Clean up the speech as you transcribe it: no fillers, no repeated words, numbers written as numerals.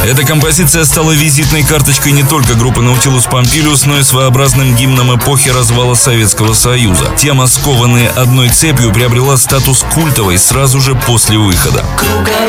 Эта композиция стала визитной карточкой не только группы Nautilus Pompilius, но и своеобразным гимном эпохи развала Советского Союза. Тема «Скованные одной цепью» приобрела статус культовой сразу же после выхода.